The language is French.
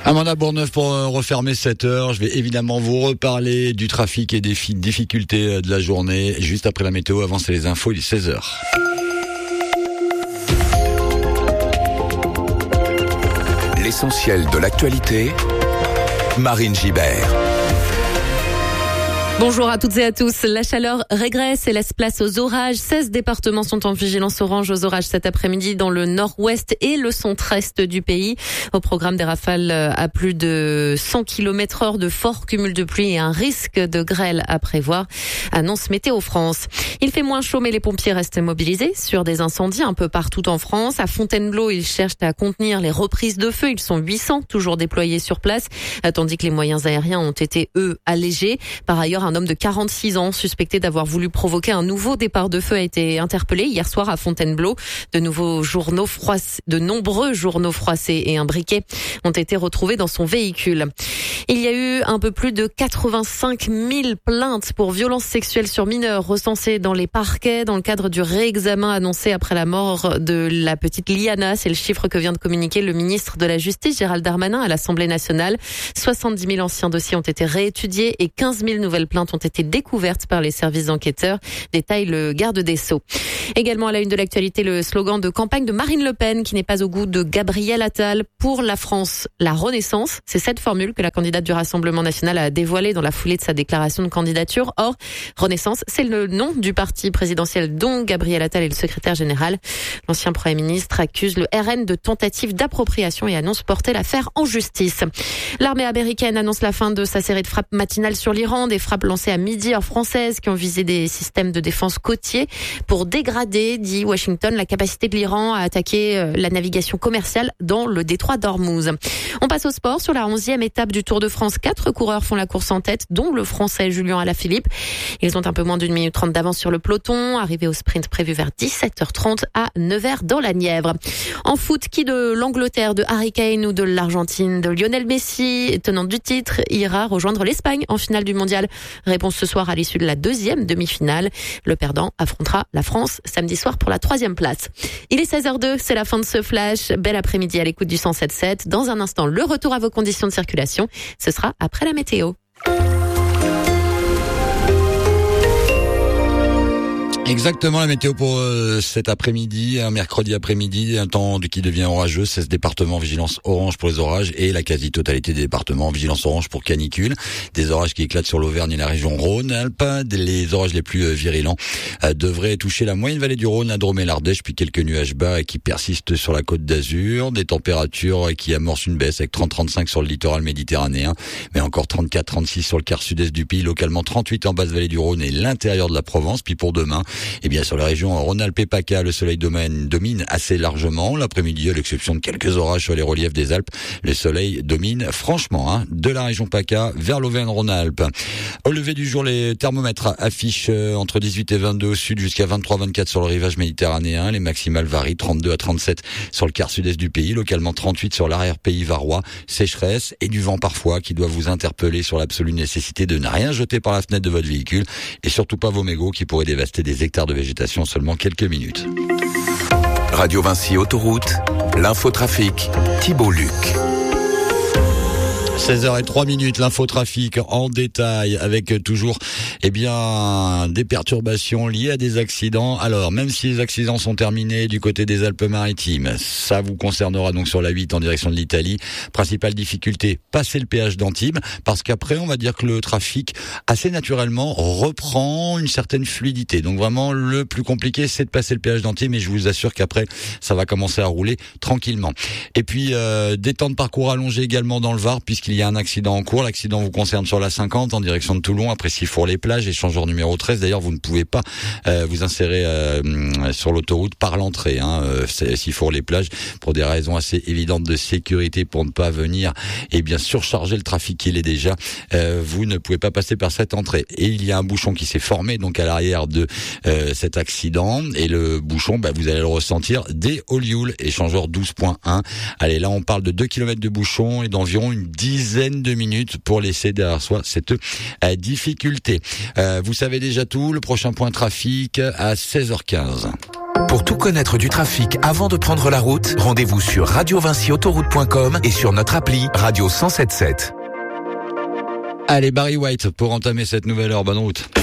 Amanda Bourneuf pour refermer cette heure. Je vais évidemment vous reparler du trafic et des difficultés de la journée. Juste après la météo, avant c'est les infos, il est 16h. L'essentiel de l'actualité, Marine Gibert. Bonjour à toutes et à tous. La chaleur régresse et laisse place aux orages. 16 départements sont en vigilance orange aux orages cet après-midi dans le nord-ouest et le centre-est du pays. Au programme des rafales à plus de 100 km/h, de forts cumuls de pluie et un risque de grêle à prévoir, annonce Météo France. Il fait moins chaud mais les pompiers restent mobilisés sur des incendies un peu partout en France. À Fontainebleau, ils cherchent à contenir les reprises de feu. Ils sont 800 toujours déployés sur place, tandis que les moyens aériens ont été, eux, allégés. Par ailleurs, un homme de 46 ans suspecté d'avoir voulu provoquer un nouveau départ de feu a été interpellé hier soir à Fontainebleau. De nombreux journaux froissés et un briquet ont été retrouvés dans son véhicule. Il y a eu un peu plus de 85 000 plaintes pour violences sexuelles sur mineurs recensées dans les parquets dans le cadre du réexamen annoncé après la mort de la petite Liana. C'est le chiffre que vient de communiquer le ministre de la Justice, Gérald Darmanin, à l'Assemblée nationale. 70 000 anciens dossiers ont été réétudiés et 15 000 nouvelles plaintes ont été découvertes par les services enquêteurs, détaille le garde des Sceaux. Également à la une de l'actualité, le slogan de campagne de Marine Le Pen qui n'est pas au goût de Gabriel Attal. Pour la France, la Renaissance, c'est cette formule que la candidate du Rassemblement national a dévoilée dans la foulée de sa déclaration de candidature. Or, Renaissance, c'est le nom du parti présidentiel dont Gabriel Attal est le secrétaire général. L'ancien Premier ministre accuse le RN de tentative d'appropriation et annonce porter l'affaire en justice. L'armée américaine annonce la fin de sa série de frappes matinales sur l'Iran, des frappes lancées à midi heure française qui ont visé des systèmes de défense côtiers pour dégrader, dit Washington, la capacité de l'Iran à attaquer la navigation commerciale dans le détroit d'Ormuz. On passe au sport. Sur la 11e étape du Tour de France, 4 coureurs font la course en tête, dont le Français Julien Alaphilippe. Ils ont un peu moins d'1 minute 30 d'avance sur le peloton, arrivé au sprint prévu vers 17h30 à Nevers dans la Nièvre. En foot, qui de l'Angleterre, de Harry Kane ou de l'Argentine, de Lionel Messi, tenante du titre, ira rejoindre l'Espagne en finale du mondial? Réponse ce soir à l'issue de la 2e demi-finale. Le perdant affrontera la France samedi soir pour la 3e place. Il est 16h02, c'est la fin de ce flash. Bel après-midi à l'écoute du 107.7. Dans un instant, le retour à vos conditions de circulation. Ce sera après la météo. Exactement, la météo pour cet après-midi, un mercredi après-midi, un temps qui devient orageux, 16 départements vigilance orange pour les orages et la quasi-totalité des départements vigilance orange pour canicule. Des orages qui éclatent sur l'Auvergne et la région Rhône-Alpes. Les orages les plus virulents devraient toucher la moyenne vallée du Rhône, la Drôme et l'Ardèche, puis quelques nuages bas qui persistent sur la côte d'Azur. Des températures qui amorcent une baisse avec 30-35 sur le littoral méditerranéen, mais encore 34-36 sur le quart sud-est du pays, localement 38 en basse vallée du Rhône et l'intérieur de la Provence. Puis pour demain, eh bien, sur la région Rhône-Alpes et PACA, le soleil domine assez largement. L'après-midi, à l'exception de quelques orages sur les reliefs des Alpes, le soleil domine franchement, de la région PACA vers l'Auvergne-Rhône-Alpes. Au lever du jour, les thermomètres affichent entre 18 et 22 au sud jusqu'à 23-24 sur le rivage méditerranéen. Les maximales varient 32 à 37 sur le quart sud-est du pays, localement 38 sur l'arrière-pays varois. Sécheresse et du vent parfois qui doivent vous interpeller sur l'absolue nécessité de ne rien jeter par la fenêtre de votre véhicule et surtout pas vos mégots qui pourraient dévaster des hectares de végétation en seulement quelques minutes. Radio Vinci Autoroute, l'infotrafic, Thibault Luc. 16h03, l'infotrafic en détail avec toujours, des perturbations liées à des accidents. Alors, même si les accidents sont terminés du côté des Alpes-Maritimes, ça vous concernera donc sur la 8 en direction de l'Italie. Principale difficulté, passer le péage d'Antibes, parce qu'après, on va dire que le trafic, assez naturellement, reprend une certaine fluidité. Donc vraiment, le plus compliqué, c'est de passer le péage d'Antibes, mais je vous assure qu'après, ça va commencer à rouler tranquillement. Et puis, des temps de parcours allongés également dans le Var, puisqu'il y a un accident en cours. L'accident vous concerne sur la 50 en direction de Toulon, après Sifour-les-Plages, échangeur numéro 13. D'ailleurs, vous ne pouvez pas vous insérer sur l'autoroute par l'entrée. Sifour-les-Plages, pour des raisons assez évidentes de sécurité, pour ne pas venir surcharger le trafic qu'il est déjà. Vous ne pouvez pas passer par cette entrée. Et il y a un bouchon qui s'est formé donc à l'arrière de cet accident. Et le bouchon, vous allez le ressentir dès Olioul, échangeur 12.1. Allez, là, on parle de 2 km de bouchon et d'environ une dizaine de minutes pour laisser derrière soi cette difficulté. Vous savez déjà tout, le prochain point trafic à 16h15. Pour tout connaître du trafic avant de prendre la route, rendez-vous sur radiovincyautoroute.com et sur notre appli Radio 107.7. Allez, Barry White pour entamer cette nouvelle heure. Bonne route.